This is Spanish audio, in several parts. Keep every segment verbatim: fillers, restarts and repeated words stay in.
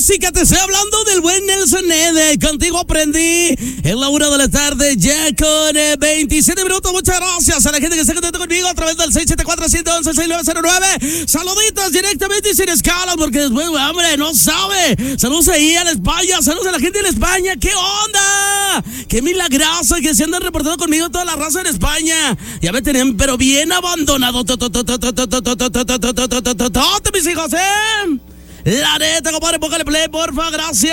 música, te estoy hablando del buen Nelson Nede. Contigo aprendí en la una de la tarde, ya con eh, veintisiete minutos. Muchas gracias a la gente que está contento conmigo a través del seis siete cuatro, uno uno uno, seis nueve cero nueve. Saluditos directamente y sin escalas, porque después, hombre, no sabe. Saludos ahí a la España, saludos a la gente de la España. ¿Qué onda? Qué milagroso que se andan reportando conmigo toda la raza en España. Ya me tenían, pero bien abandonado. Mis hijos, ¿eh? La neta, compadre, póngale play, porfa, gracias.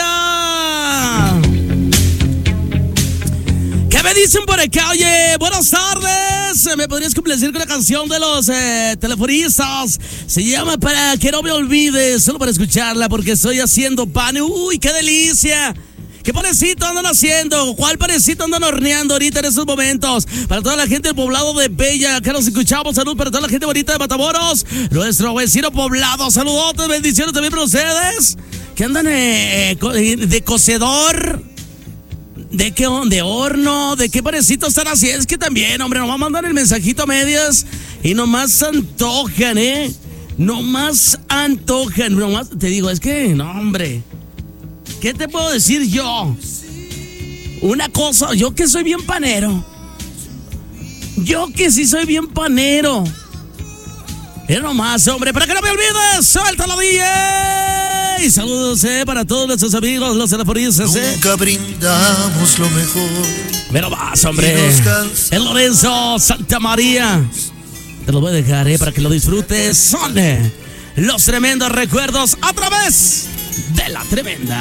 ¿Qué me dicen por acá? Oye, buenas tardes. ¿Me podrías complacer con la canción de los eh, telefonistas? Se llama Para que no me olvides, solo para escucharla, porque estoy haciendo pan. Uy, qué delicia. ¿Qué panecito andan haciendo? ¿Cuál panecito andan horneando ahorita en estos momentos? Para toda la gente del poblado de Bella, que nos escuchamos. Salud para toda la gente bonita de Matamoros. Nuestro vecino poblado. Saludotes, bendiciones también para ustedes. ¿Qué andan eh, de cocedor? ¿De qué? ¿De horno? ¿De qué panecito están haciendo? Es que también, hombre, nos va a mandar el mensajito a medias y nomás antojan, ¿eh? Nomás antojan. Nomás, te digo, es que, no, hombre. ¿Qué te puedo decir yo? Una cosa, yo que soy bien panero. Yo que sí soy bien panero. Es nomás, hombre, para que no me olvides, suéltalo, D J. Y saludos eh, para todos nuestros amigos, los telefonistas. Eh. Nunca brindamos lo mejor. Pero vas, hombre. El Lorenzo Santa María. Te lo voy a dejar, eh, para que lo disfrutes. Son eh, los tremendos recuerdos a través de la tremenda.